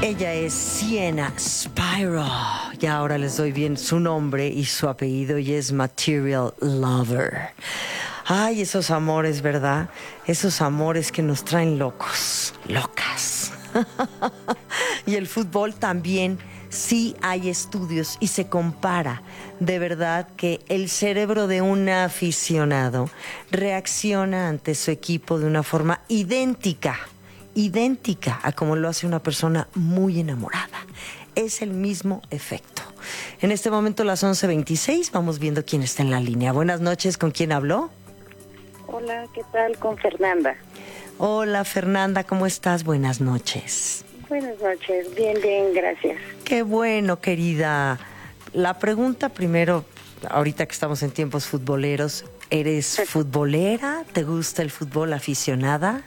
Ella es Sienna Spiro. Y ahora les doy bien su nombre y su apellido, y es Material Lover. Ay, esos amores, ¿verdad? Esos amores que nos traen locos, locas. Y el fútbol también. Sí hay estudios y se compara de verdad que el cerebro de un aficionado reacciona ante su equipo de una forma idéntica a como lo hace una persona muy enamorada. Es el mismo efecto. En este momento, las 11:26, vamos viendo quién está en la línea. Buenas noches, ¿con quién habló? Hola, ¿qué tal? Con Fernanda. Hola, Fernanda, ¿cómo estás? Buenas noches. Buenas noches, bien, gracias. Qué bueno, querida. La pregunta primero, ahorita que estamos en tiempos futboleros, ¿eres futbolera? ¿Te gusta el fútbol, aficionada?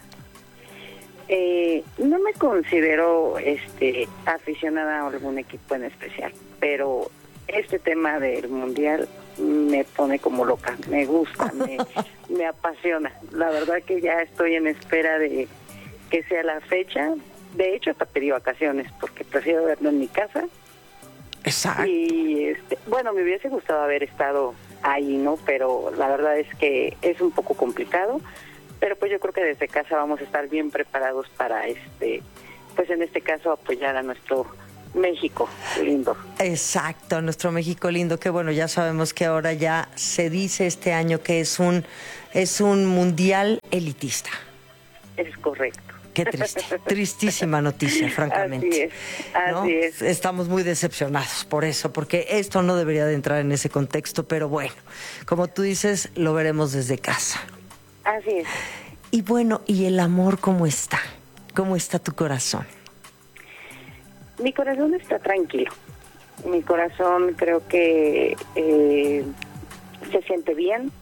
No me considero aficionada a algún equipo en especial, pero este tema del mundial me pone como loca, me gusta, me apasiona. La verdad que ya estoy en espera de que sea la fecha. De hecho, hasta pedí vacaciones porque prefiero verlo en mi casa. Exacto. Y bueno, me hubiese gustado haber estado ahí, ¿no? Pero la verdad es que es un poco complicado. Pero pues yo creo que desde casa vamos a estar bien preparados para pues en este caso apoyar a nuestro México lindo. Exacto, nuestro México lindo, que bueno, ya sabemos que ahora ya se dice este año que es un mundial elitista. Es correcto. Qué triste, tristísima noticia, francamente. Así es. Estamos muy decepcionados por eso, porque esto no debería de entrar en ese contexto, pero bueno, como tú dices, lo veremos desde casa. Así es. Y bueno, ¿y el amor cómo está? ¿Cómo está tu corazón? Mi corazón está tranquilo. Mi corazón creo que se siente bien.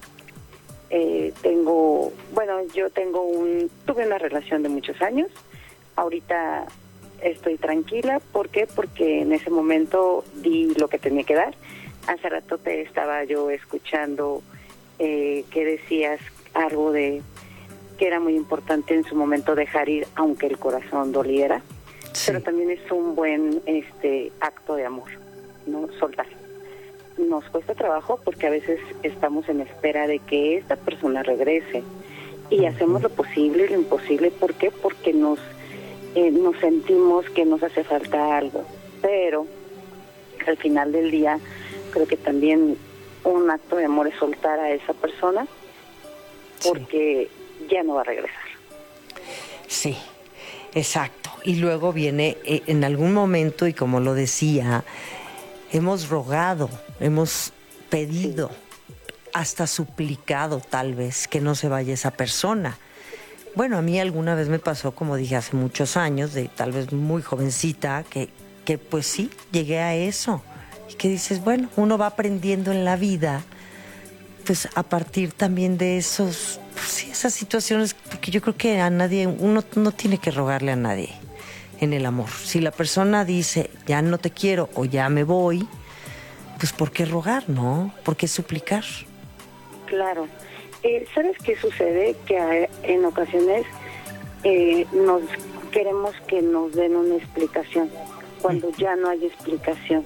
Tuve una relación de muchos años. Ahorita estoy tranquila. ¿Por qué? Porque en ese momento di lo que tenía que dar. Hace rato te estaba yo escuchando que decías algo de que era muy importante en su momento dejar ir, aunque el corazón doliera. Sí. Pero también es un buen acto de amor, ¿no? Soltar. Nos cuesta trabajo porque a veces estamos en espera de que esta persona regrese y hacemos lo posible y lo imposible. ¿Por qué? Porque nos sentimos que nos hace falta algo, pero al final del día creo que también un acto de amor es soltar a esa persona porque ya no va a regresar. Sí, exacto. Y luego viene en algún momento, y como lo decía, hemos rogado, hemos pedido, hasta suplicado tal vez que no se vaya esa persona. Bueno, a mí alguna vez me pasó, como dije, hace muchos años, de tal vez muy jovencita, que pues sí, llegué a eso. Y que dices, bueno, uno va aprendiendo en la vida, pues a partir también de esos, pues, sí, esas situaciones, porque yo creo que a nadie, uno no tiene que rogarle a nadie en el amor. Si la persona dice, ya no te quiero o ya me voy, pues ¿por qué rogar, no? ¿Por qué suplicar? Claro. ¿Sabes qué sucede? Que en ocasiones nos queremos que nos den una explicación, cuando ya no hay explicación.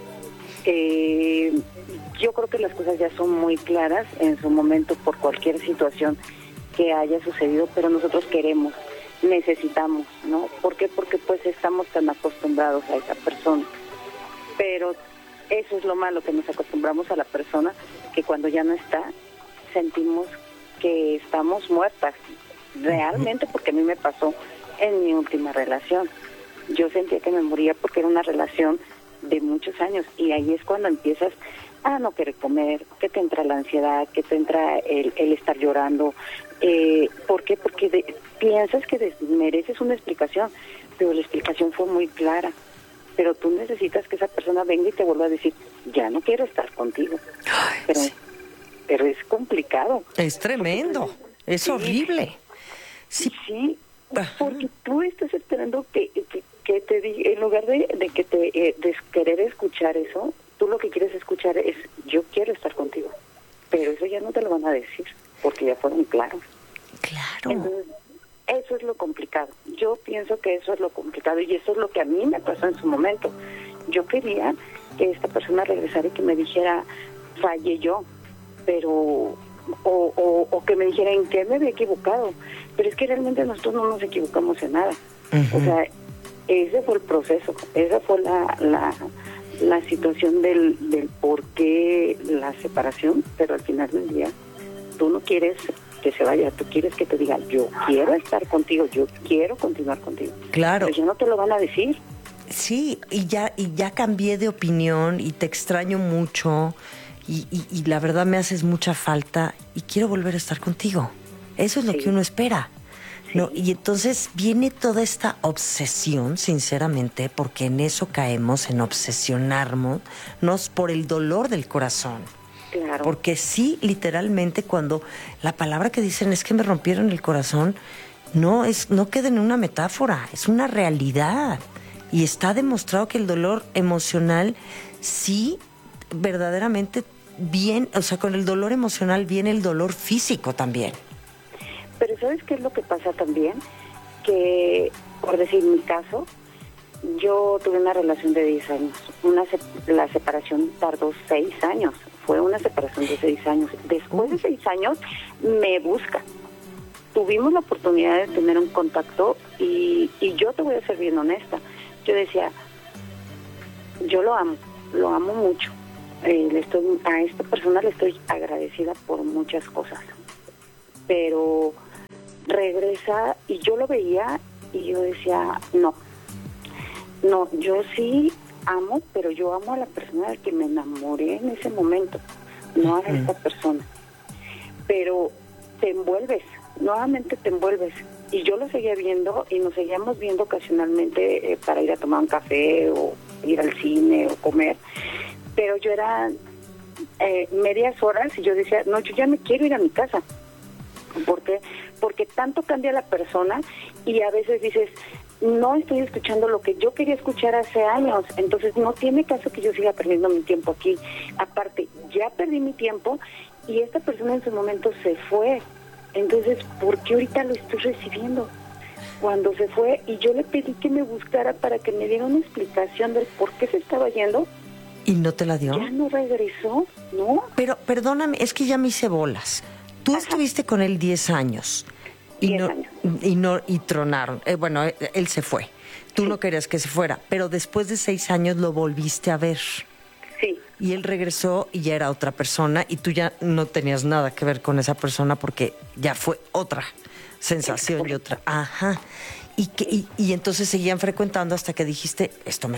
Yo creo que las cosas ya son muy claras en su momento por cualquier situación que haya sucedido, pero nosotros necesitamos, ¿no? ¿Por qué? Porque pues estamos tan acostumbrados a esa persona. Pero eso es lo malo, que nos acostumbramos a la persona, que cuando ya no está, sentimos que estamos muertas. Realmente, porque a mí me pasó en mi última relación. Yo sentía que me moría porque era una relación de muchos años, y ahí es cuando empiezas a no querer comer, que te entra la ansiedad, que te entra el estar llorando. ¿Por qué? Porque piensas que mereces una explicación, pero la explicación fue muy clara. Pero tú necesitas que esa persona venga y te vuelva a decir, ya no quiero estar contigo. Pero es complicado. Es tremendo, es horrible. Sí, porque tú estás esperando que te diga, en lugar de que de querer escuchar eso, tú lo que quieres escuchar es, yo quiero estar contigo. Pero eso ya no te lo van a decir, porque ya fueron claros. Claro. Entonces, eso es lo complicado. Yo pienso que eso es lo complicado y eso es lo que a mí me pasó en su momento. Yo quería que esta persona regresara y que me dijera, fallé yo, pero o que me dijera en qué me había equivocado, pero es que realmente nosotros no nos equivocamos en nada. O sea, ese fue el proceso, esa fue la situación del por qué la separación, pero al final del día tú no quieres que se vaya, tú quieres que te diga, yo quiero estar contigo, yo quiero continuar contigo. Claro. Pero ya no te lo van a decir. Sí, y ya cambié de opinión y te extraño mucho y la verdad me haces mucha falta y quiero volver a estar contigo. Eso es lo que uno espera. Sí. ¿No? Y entonces viene toda esta obsesión, sinceramente, porque en eso caemos, en obsesionarnos por el dolor del corazón. Claro. Porque sí, literalmente, cuando la palabra que dicen es que me rompieron el corazón, no queda en una metáfora, es una realidad. Y está demostrado que el dolor emocional sí, verdaderamente bien, o sea, con el dolor emocional viene el dolor físico también. Pero ¿sabes qué es lo que pasa también? Que, por decir mi caso, yo tuve una relación de 10 años. La separación tardó 6 años. Fue una separación de 6 años. Después de 6 años, me busca. Tuvimos la oportunidad de tener un contacto y yo te voy a ser bien honesta. Yo decía, yo lo amo mucho. A esta persona le estoy agradecida por muchas cosas. Pero regresa y yo lo veía y yo decía, no, yo sí amo, pero yo amo a la persona de que me enamoré en ese momento, no a esta persona. Pero te envuelves, nuevamente te envuelves. Y yo lo seguía viendo y nos seguíamos viendo ocasionalmente para ir a tomar un café o ir al cine o comer. Pero yo era medias horas y yo decía, no, yo ya me quiero ir a mi casa. ¿Por qué? Porque tanto cambia la persona y a veces dices, no estoy escuchando lo que yo quería escuchar hace años, entonces no tiene caso que yo siga perdiendo mi tiempo aquí. Aparte, ya perdí mi tiempo y esta persona en su momento se fue. Entonces, ¿por qué ahorita lo estoy recibiendo? Cuando se fue y yo le pedí que me buscara para que me diera una explicación del por qué se estaba yendo. ¿Y no te la dio? Ya no regresó, ¿no? Pero, perdóname, es que ya me hice bolas. Tú estuviste con él 10 años. 10 años. Y tronaron. Bueno, él se fue. Tú no querías que se fuera, pero después de 6 años lo volviste a ver. Sí. Y él regresó y ya era otra persona y tú ya no tenías nada que ver con esa persona porque ya fue otra sensación y otra. Ajá. Y entonces seguían frecuentando hasta que dijiste,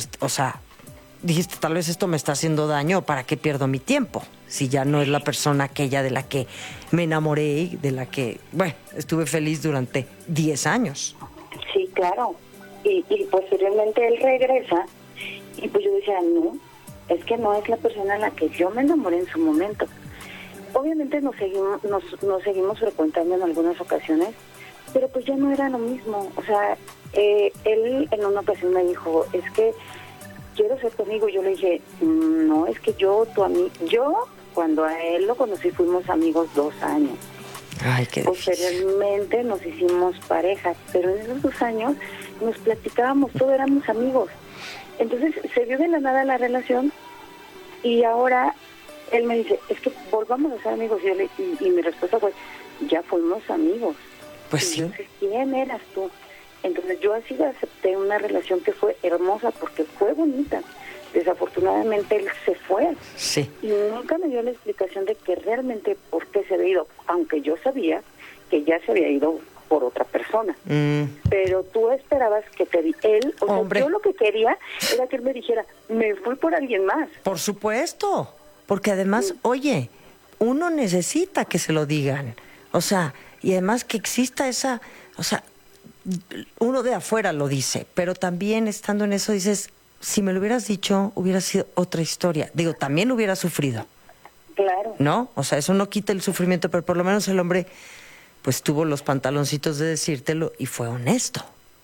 dijiste, tal vez esto me está haciendo daño, ¿para qué pierdo mi tiempo? Si ya no es la persona aquella de la que me enamoré y de la que, bueno, estuve feliz durante 10 años. Sí, claro. Y posteriormente él regresa y pues yo decía, no, es que no es la persona en la que yo me enamoré en su momento. Obviamente nos seguimos frecuentando en algunas ocasiones, pero pues ya no era lo mismo. O sea, él en una ocasión me dijo, es que quiero ser tu amigo. Yo le dije, no, es que yo cuando a él lo conocí fuimos amigos 2 años. Ay, qué difícil. Posteriormente nos hicimos pareja, pero en esos 2 años nos platicábamos, todos éramos amigos. Entonces se dio de la nada la relación y ahora él me dice, es que volvamos a ser amigos. Y mi respuesta fue, ya fuimos amigos. Pues y sí. Yo sé quién eras tú. Entonces yo así acepté una relación que fue hermosa porque fue bonita. Desafortunadamente él se fue. Sí. Y nunca me dio la explicación de que realmente por qué se había ido, aunque yo sabía que ya se había ido por otra persona. Pero tú esperabas que él, o Hombre. sea, yo lo que quería era que él me dijera, me fui por alguien más. Por supuesto, porque además, oye, uno necesita que se lo digan. O sea, y además que exista esa, o sea, uno de afuera lo dice, pero también estando en eso dices, si me lo hubieras dicho, hubiera sido otra historia. Digo, también hubiera sufrido. Claro. ¿No? O sea, eso no quita el sufrimiento, pero por lo menos el hombre, pues tuvo los pantaloncitos de decírtelo y fue honesto.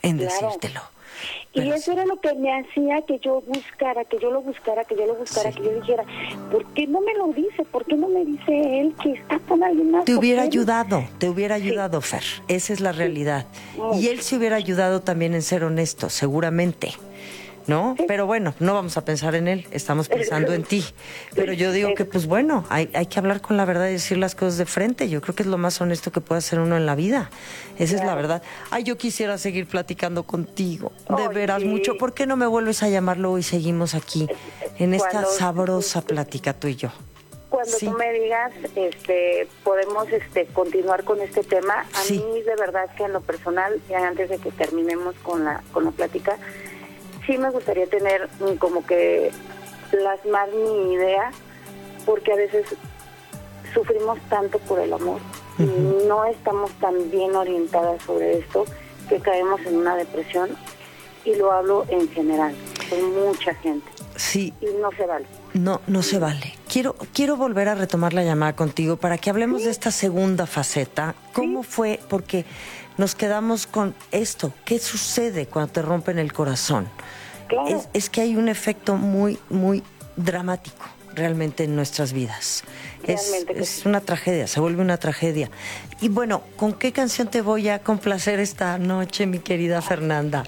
en Claro. decírtelo. Y Pero eso era lo que me hacía que yo buscara, que yo lo buscara, que yo lo buscara, Sí. que yo dijera, ¿por qué no me lo dice? ¿Por qué no me dice él que está con alguien más? te ¿Por hubiera qué? ayudado, Fer. Esa es la realidad. Mucho. Y él se hubiera ayudado también en ser honesto, seguramente. ¿No? Sí. Pero bueno, no vamos a pensar en él, estamos pensando en ti. Pero yo digo que, pues bueno, hay que hablar con la verdad y decir las cosas de frente. Yo creo que es lo más honesto que puede hacer uno en la vida. Esa es la verdad. Ay, yo quisiera seguir platicando contigo, de Ay, veras sí. mucho. ¿Por qué no me vuelves a llamar luego y seguimos aquí en esta Cuando- sabrosa plática tú y yo? Cuando Sí. tú me digas, podemos continuar con este tema. A Sí. mí de verdad que en lo personal, ya antes de que terminemos con la plática, sí me gustaría tener como que plasmar mi idea, porque a veces sufrimos tanto por el amor y no estamos tan bien orientadas sobre esto que caemos en una depresión, y lo hablo en general, con mucha gente, Sí, y no se vale. no se vale. Quiero volver a retomar la llamada contigo para que hablemos de esta segunda faceta. ¿Cómo fue? Porque nos quedamos con esto. ¿Qué sucede cuando te rompen el corazón? Claro. Es que hay un efecto muy, muy dramático realmente en nuestras vidas. Realmente que Es sí. una tragedia, se vuelve una tragedia. Y bueno, ¿con qué canción te voy a complacer esta noche, mi querida Fernanda?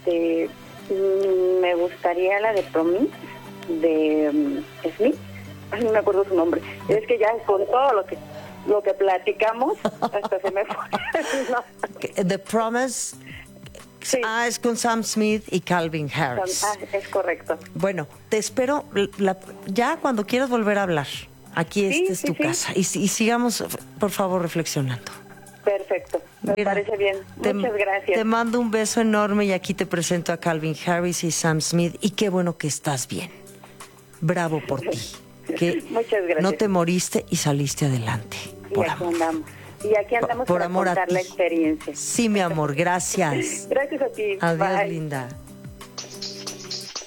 Me gustaría la de Promise de Smith. Ay, no me acuerdo su nombre. Es que ya con todo lo que platicamos hasta se me fue. No. The Promise. Sí. Es con Sam Smith y Calvin Harris. Es correcto. Bueno, te espero ya cuando quieras volver a hablar. Aquí Sí, esta es sí, tu sí. casa. Y sigamos, por favor, reflexionando. Perfecto. Me Mira, parece bien. Muchas gracias. Te mando un beso enorme y aquí te presento a Calvin Harris y Sam Smith. Y qué bueno que estás bien. Bravo por ti. Que Muchas gracias. no te moriste y saliste adelante. Y Por aquí amor. andamos. Y aquí andamos Por para amor a contar ti. la experiencia. Sí, mi amor, gracias. Gracias a ti. Adiós, Bye. linda.